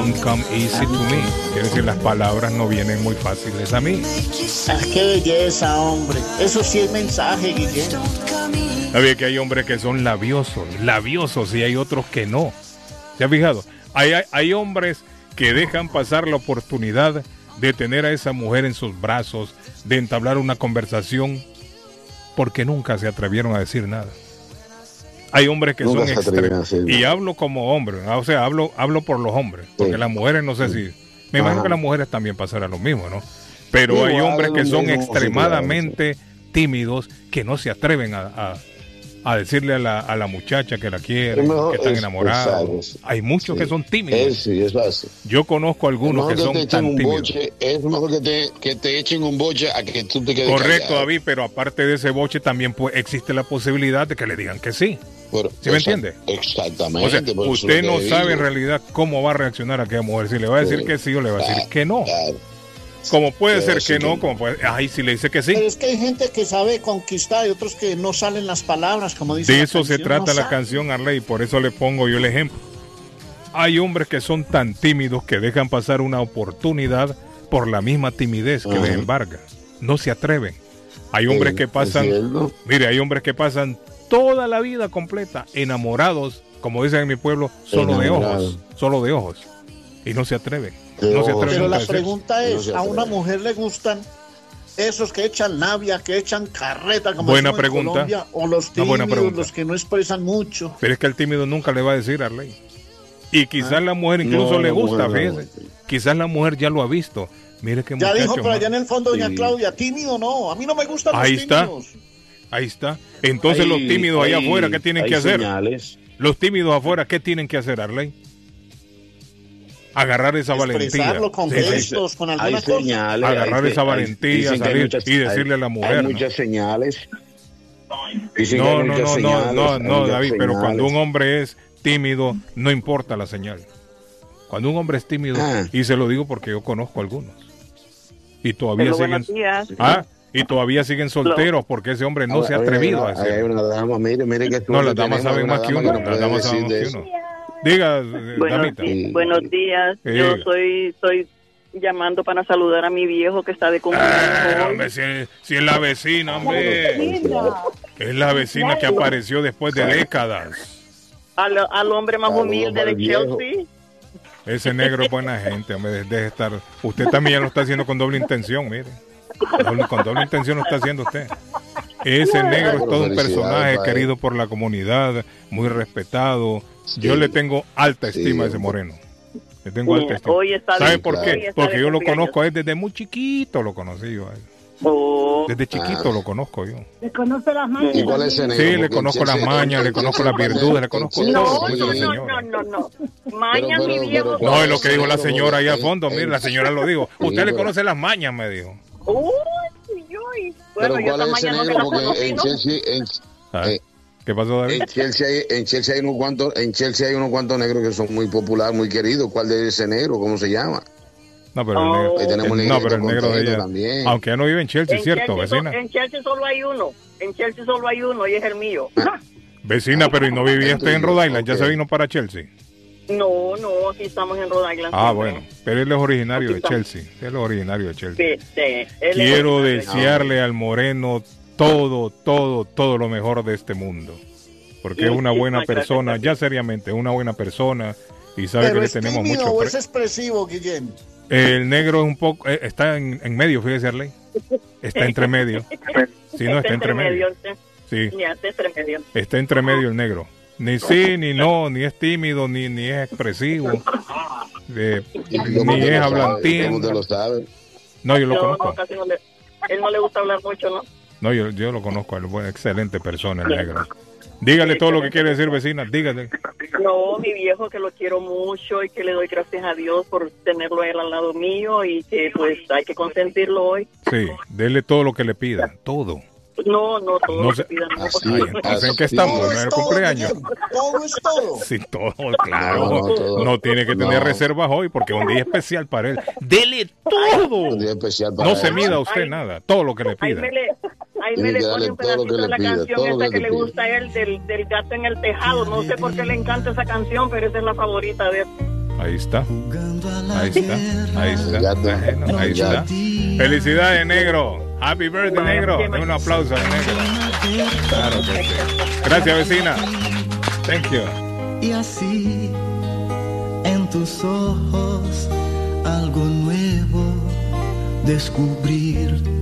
Don't come easy to me. Quiere decir, las palabras no vienen muy fáciles a mí. Ah, qué belleza, hombre. Eso sí es mensaje, Guillermo. ¿Sabía que hay hombres que son labiosos y hay otros que no? ¿Se ha fijado? Hay hombres que dejan pasar la oportunidad de tener a esa mujer en sus brazos, de entablar una conversación, porque nunca se atrevieron a decir nada. Hay hombres que Nunca son extremos. Y hablo como hombre, o sea, hablo por los hombres, porque las mujeres no sé si... Me imagino que las mujeres también pasará lo mismo, ¿no? Pero sí, hay hombres que son mismo, extremadamente tímidos, que no se atreven a decirle a la muchacha que la quieren, que están enamorados. Hay muchos que son tímidos. Sí, es así. Yo conozco algunos que son tan tímidos. Es mejor que te echen un boche a que tú te quedes Correcto, callado. David, pero aparte de ese boche también existe la posibilidad de que le digan que sí. ¿Sí me entiende? Exactamente. O sea, usted no sabe en realidad cómo va a reaccionar a aquella mujer, si le va a decir que sí o le va a decir que no. Claro. Como puede ser que no, como puede... Ay, si le dice que sí. Pero es que hay gente que sabe conquistar y otros que no salen las palabras, como dice De la eso canción, se trata no la saben. canción, Arley, por eso le pongo yo el ejemplo. Hay hombres que son tan tímidos que dejan pasar una oportunidad por la misma timidez que les embarga. No se atreven. Hay hombres que pasan... Mire, hay hombres que pasan toda la vida completa enamorados, como dicen en mi pueblo, solo de ojos. Y no se atreven. No se atreven. Pero la a decir. pregunta es, ¿a una mujer le gustan esos que echan labia, que echan carreta, como Buena decimos pregunta. en Colombia, o los tímidos, los que no expresan mucho? Pero es que el tímido nunca le va a decir, Arley. Y quizás la mujer incluso le gusta, fíjese. Quizás la mujer ya lo ha visto. Mire qué muchacho. Ya dijo, pero allá en el fondo, doña Claudia, tímido no, a mí no me gustan los tímidos. Ahí está. Entonces los tímidos allá afuera, ¿qué tienen que hacer? Señales. Los tímidos afuera, ¿qué tienen que hacer, Arley? Agarrar esa valentía. Expresarlo con gestos, con alguna cosa. Señales, agarrar esa valentía, salir y decirle a la mujer. Hay muchas señales. No, David, pero cuando un hombre es tímido, no importa la señal. Cuando un hombre es tímido, y se lo digo porque yo conozco algunos, y todavía siguen... Y todavía siguen solteros porque ese hombre no se ha atrevido a decir. Hay una dama, mire que no, las damas saben más que uno. Las damas saben más que uno. Diga, damita. Buenos días. Yo estoy llamando para saludar a mi viejo que está de cumpleaños. Si es la vecina, hombre. Es la vecina que apareció después de décadas. Al hombre más humilde de Chelsea. Ese negro es buena gente, hombre. Deje de estar. Usted también ya lo está haciendo con doble intención, mire. Con doble intención lo está haciendo usted. Ese negro es todo un personaje querido por la comunidad, muy respetado. Yo le tengo alta estima a ese moreno. Le tengo alta estima. ¿Sabe por qué? Porque yo lo conozco a él desde muy chiquito, lo conocí yo a él. Desde chiquito lo conozco yo. ¿Le conoce las mañas? ¿Y cuál es ese negro? Sí, le conozco las mañas, le conozco las virtudes, le conozco todo. No. Mañas, mi viejo. No, es lo que dijo la señora ahí a fondo. Mire, la señora lo dijo. Usted le conoce las mañas, me dijo. Bueno, yo esta mañana no te la conocí, ¿no? ¿Qué pasó, David? En Chelsea hay unos cuantos negros que son muy populares, muy queridos. ¿Cuál de ese negro? ¿Cómo se llama? No, pero el negro de ella también. Aunque ya no vive en Chelsea, ¿cierto, vecina? En Chelsea solo hay uno y es el mío. Vecina, pero ¿y no vivía usted en Rhode Island? ¿Ya se vino para Chelsea? No, aquí estamos en Rhode Island. Bueno, pero él es originario de Chelsea. Él es originario de Chelsea. Sí. Quiero desearle al moreno todo lo mejor de este mundo. Porque es una buena persona, ya seriamente, una buena persona. Y sabe pero que le tenemos mucho ¿o es expresivo, Guillén? El negro es un poco, está en medio, fíjese, Arley. Está entre medio. Sí, no, está entre medio. Sí. Está entre medio el negro. Ni sí, ni no, ni es tímido, ni es expresivo, ni es hablantín. ¿Cómo te lo sabes? No, yo lo conozco. Él no le gusta hablar mucho, ¿no? No, yo lo conozco, es una excelente persona, el negro. Dígale todo lo que quiere decir, vecina, dígale. No, mi viejo, que lo quiero mucho y que le doy gracias a Dios por tenerlo él al lado mío y que pues hay que consentirlo hoy. Sí, dele todo lo que le pida, todo. No, todo lo que pida, no. Entonces, ¿en qué estamos? ¿En el cumpleaños? Todo es todo. Sí, todo, claro. No tiene que tener reservas hoy porque es un día especial para él. Dele todo. Un día especial para no se mida usted nada, todo lo que le pida. Ahí me le pone un pedacito de la canción esa que le gusta a él, del gato en el tejado. No sé por qué le encanta esa canción, pero esa es la favorita de él. Ahí está. Ahí está. Felicidades, negro. Happy birthday, negro. Dame un aplauso al negro. Claro que sí. Gracias, vecina. Thank you. Y así, en tus ojos, algo nuevo descubrir.